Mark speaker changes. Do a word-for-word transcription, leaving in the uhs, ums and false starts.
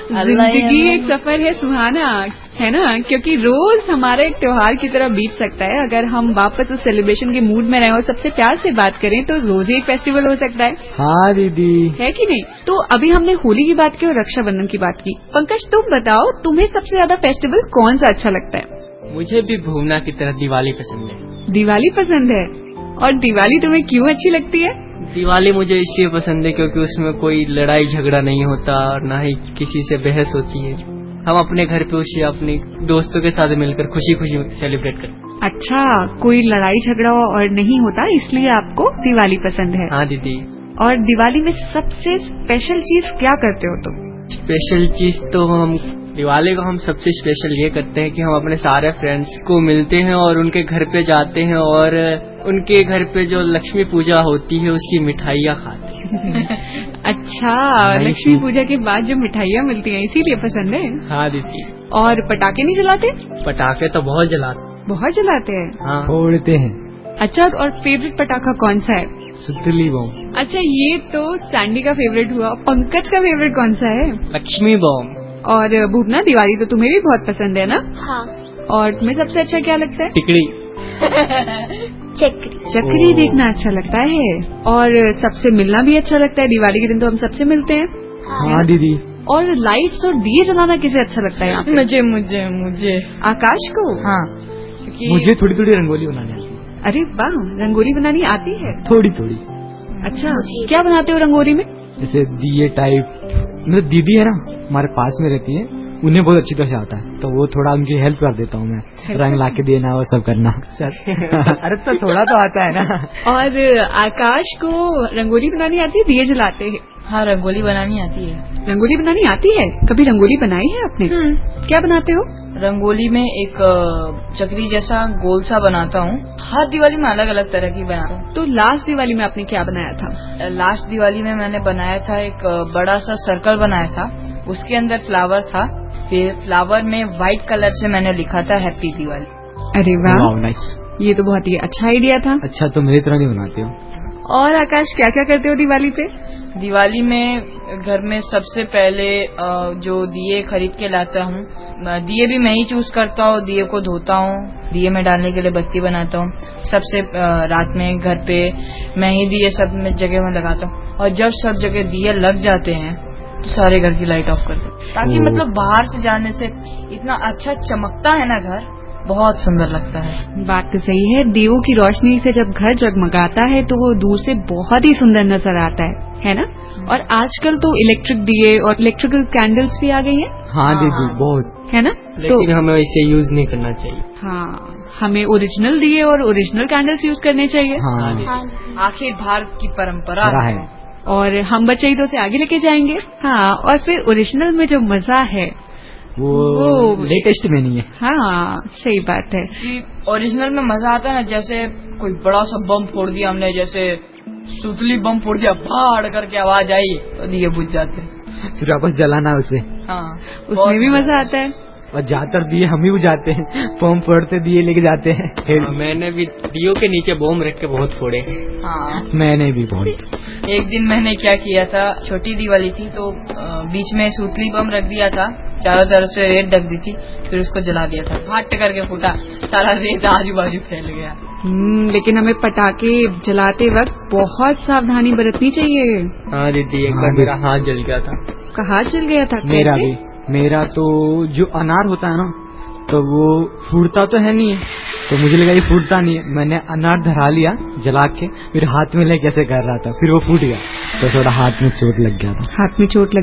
Speaker 1: जिंदगी एक सफर है सुहाना, है ना, क्योंकि रोज हमारा एक त्योहार की तरह बीत सकता है। अगर हम वापस उस सेलिब्रेशन के मूड में रहें और सबसे प्यार से बात करें तो रोज ही एक फेस्टिवल हो सकता है।
Speaker 2: हाँ दीदी, है
Speaker 1: कि नहीं? तो अभी हमने होली की बात की और रक्षाबंधन की बात की। पंकज तुम बताओ, तुम्हें सबसे ज्यादा फेस्टिवल कौन सा अच्छा लगता है?
Speaker 3: मुझे भी भूमना की तरह दिवाली पसंद है।
Speaker 1: दिवाली पसंद है? और दिवाली तुम्हें क्यों अच्छी लगती है?
Speaker 3: दिवाली मुझे इसलिए पसंद है क्योंकि उसमें कोई लड़ाई झगड़ा नहीं होता और न ही किसी से बहस होती है। हम अपने घर पे उसे अपने दोस्तों के साथ मिलकर खुशी खुशी सेलिब्रेट करते।
Speaker 1: अच्छा, कोई लड़ाई झगड़ा और नहीं होता, इसलिए आपको दिवाली पसंद है?
Speaker 3: हाँ दीदी।
Speaker 1: और दिवाली में सबसे स्पेशल चीज क्या करते हो तुम?
Speaker 3: स्पेशल चीज तो हम दिवाली को हम सबसे स्पेशल ये करते हैं कि हम अपने सारे फ्रेंड्स को मिलते हैं और उनके घर पे जाते हैं और उनके घर पे जो लक्ष्मी पूजा होती है उसकी मिठाइयाँ खाते हैं।
Speaker 1: अच्छा, लक्ष्मी पूजा के बाद जो मिठाइयाँ मिलती हैं इसीलिए पसंद है?
Speaker 3: हाँ दीदी।
Speaker 1: और पटाखे नहीं जलाते?
Speaker 3: पटाखे तो बहुत जलाते।
Speaker 1: बहुत जलाते हैं?
Speaker 3: हाँ,
Speaker 2: फोड़ते हैं।
Speaker 1: अच्छा, और फेवरेट पटाखा कौन सा है?
Speaker 2: सुतली बम।
Speaker 1: अच्छा, ये तो सैंडी का फेवरेट हुआ। पंकज का फेवरेट कौन सा है?
Speaker 3: लक्ष्मी बम।
Speaker 1: और भूपना, दिवाली तो तुम्हें भी बहुत पसंद है ना?
Speaker 4: हाँ।
Speaker 1: और तुम्हें सबसे अच्छा क्या लगता है?
Speaker 3: टिकड़ी।
Speaker 4: चक्री।
Speaker 1: चक्री देखना अच्छा लगता है। और सबसे मिलना भी अच्छा लगता है। दिवाली के दिन तो हम सबसे मिलते हैं।
Speaker 2: हाँ दीदी।
Speaker 1: और लाइट्स और दिए जलाना किसे अच्छा लगता है?
Speaker 5: मुझे मुझे मुझे
Speaker 1: आकाश को?
Speaker 5: हाँ,
Speaker 2: मुझे थोड़ी थोड़ी रंगोली बनानी आती है।
Speaker 1: अरे वाह, रंगोली बनानी आती है?
Speaker 2: थोड़ी थोड़ी।
Speaker 1: अच्छा, क्या बनाते हो रंगोली में?
Speaker 2: जैसे दिए टाइप। मतलब दीदी है ना, हमारे पास में रहती है, उन्हें बहुत अच्छी तरह से आता है, तो वो थोड़ा उनकी हेल्प कर देता हूँ मैं, रंग लाके देना और सब करना। अरे तो थोड़ा तो आता है ना।
Speaker 1: और आकाश को रंगोली बनानी आती है, दिए जलाते हैं?
Speaker 5: हाँ, रंगोली बनानी आती है।
Speaker 1: रंगोली बनानी आती है? कभी रंगोली बनाई है आपने? क्या बनाते हो?
Speaker 5: रंगोली में एक चक्री जैसा गोल सा बनाता हूँ। हर दिवाली में अलग अलग तरह की बनाता हूँ।
Speaker 1: तो लास्ट दिवाली में आपने क्या बनाया था?
Speaker 5: लास्ट दिवाली में मैंने बनाया था एक बड़ा सा सर्कल बनाया था, उसके अंदर फ्लावर था, फिर फ्लावर में व्हाइट कलर से मैंने लिखा था हैप्पी दिवाली।
Speaker 1: अरे वाह,
Speaker 2: नाइस।
Speaker 1: ये तो बहुत ही अच्छा आइडिया था।
Speaker 2: अच्छा, तो मेरी तरह नहीं बनाते हो?
Speaker 1: और आकाश, क्या क्या करते हो दिवाली पे?
Speaker 5: दिवाली में घर में सबसे पहले जो दिए खरीद के लाता हूँ, दिए भी मैं ही चूज करता हूँ, दिए को धोता हूँ, दिए में डालने के लिए बत्ती बनाता हूँ। सबसे रात में घर पे मैं ही दिए सब जगह में लगाता हूँ, और जब सब जगह दिए लग जाते हैं तो सारे घर की लाइट ऑफ कर दो, ताकि मतलब बाहर से जाने से इतना अच्छा चमकता है ना घर, बहुत सुंदर लगता है।
Speaker 1: बात तो सही है, दीवों की रोशनी से जब घर जगमगाता है तो वो दूर से बहुत ही सुंदर नजर आता है, है ना? और आजकल तो इलेक्ट्रिक दिए और इलेक्ट्रिकल कैंडल्स भी आ गई हैं।
Speaker 2: हाँ दीदी, बहुत,
Speaker 1: है ना?
Speaker 3: लेकिन तो हमें इसे यूज नहीं करना चाहिए।
Speaker 1: हाँ, हमें ओरिजिनल दिए और ओरिजिनल कैंडल्स यूज करने चाहिए।
Speaker 2: हाँ,
Speaker 5: आखिर भारत की परंपरा है,
Speaker 1: और हम बच्चे तो से आगे लेके जाएंगे। हाँ, और फिर ओरिजिनल में जो मजा है
Speaker 2: वो, वो लेटेस्ट में नहीं है।
Speaker 1: हाँ, सही बात है।
Speaker 5: ओरिजिनल में मजा आता है ना, जैसे कोई बड़ा सा बम फोड़ दिया हमने, जैसे सुतली बम फोड़ दिया, भाड़ करके आवाज आई तो दिए बुझ जाते हैं,
Speaker 2: फिर वापस जलाना उसे।
Speaker 5: हाँ,
Speaker 1: उसमें भी मजा आता है।
Speaker 2: और ज्यादातर दिए हम ही बुझाते हैं, बम फोड़ते दिए लेके जाते हैं।
Speaker 3: हाँ, मैंने भी दियों के नीचे बम रख के बहुत फोड़े।
Speaker 5: हाँ,
Speaker 2: मैंने भी बहुत।
Speaker 5: एक दिन मैंने क्या किया था, छोटी दिवाली थी तो बीच में सूतली बम रख दिया था, चारों तरफ से रेत ढक दी थी, फिर उसको जला दिया था, फट करके फूटा, सारा रेत आजू बाजू फैल गया।
Speaker 1: हम्म, लेकिन हमें पटाखे जलाते वक्त बहुत सावधानी बरतनी चाहिए।
Speaker 3: हाँ दीदी, एक बार मेरा हाथ जल गया था।
Speaker 1: कहाँ जल गया था?
Speaker 2: मेरा भी। मेरा तो जो अनार होता है ना, तो वो फूटता तो है नहीं है, तो मुझे लगा ये फूटता नहीं है, मैंने अनार धरा लिया जला के, फिर हाथ में ले कैसे कर रहा था, फिर वो फूट गया, तो थोड़ा हाथ में चोट लग गया था।
Speaker 1: हाथ में चोट लग